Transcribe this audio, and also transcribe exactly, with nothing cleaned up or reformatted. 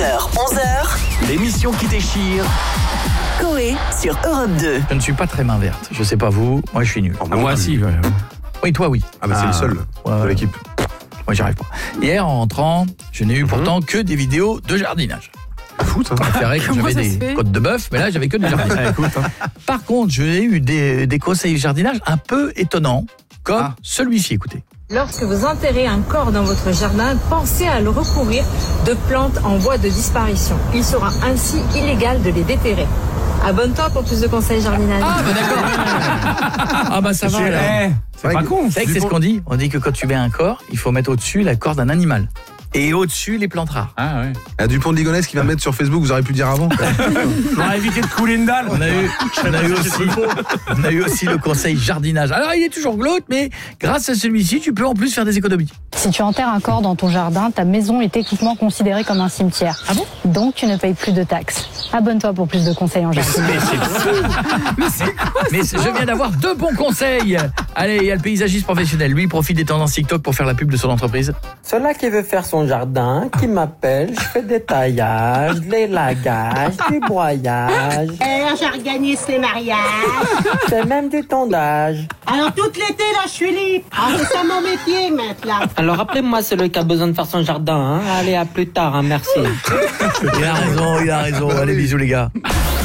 heures, onze heures. L'émission qui déchire. Coé sur Europe deux. Je ne suis pas très main verte. Je sais pas vous, moi je suis nul. Oh, moi, moi si. Ouais. Oui, toi oui. Ah bah c'est ah, le seul ouais, de l'équipe. Moi j'y arrive pas. Hier en rentrant, je n'ai eu pourtant mm-hmm. que des vidéos de jardinage. Foot, hein. C'est vrai que j'avais des côtes de bœuf, mais là j'avais que du jardinage. Écoute, hein. Par contre, j'ai eu des, des conseils de jardinage un peu étonnants, comme ah. celui-ci, écoutez. Lorsque vous enterrez un corps dans votre jardin, pensez à le recouvrir de plantes en voie de disparition. Il sera ainsi illégal de les déterrer. Abonne-toi pour plus de conseils jardinage. Ah bah d'accord. Ah bah ça va. C'est, c'est pas con. C'est, c'est ce qu'on dit. On dit que quand tu mets un corps, il faut mettre au-dessus la corps d'un animal. Et au-dessus, les plantes rares. Ah ouais. Il y a Dupont de Ligonnès qui va mettre sur Facebook, vous auriez pu le dire avant. On a évité de couler une dalle. On a eu, on a eu aussi, on a eu aussi le conseil jardinage. Alors, il est toujours glauque, mais grâce à celui-ci, tu peux en plus faire des économies. Si tu enterres un corps dans ton jardin, ta maison est techniquement considérée comme un cimetière. Ah bon ? Donc, tu ne payes plus de taxes. Abonne-toi pour plus de conseils en jardinage. Mais c'est fou. Mais c'est quoi Mais je viens d'avoir deux bons conseils. Allez, il y a le paysagiste professionnel. Lui, il profite des tendances TikTok pour faire la pub de son entreprise. Celui qui veut faire son jardin, qui m'appelle, je fais des taillages, des lagages, du broyage. Alors j'organise les mariages. Je fais même du tondage. Alors tout l'été là je suis libre. Ah, c'est ça mon métier maintenant. Alors appelez-moi celui qui a besoin de faire son jardin. Hein. Allez, à plus tard, hein, merci. Il a raison, il a raison. Allez, bisous les gars.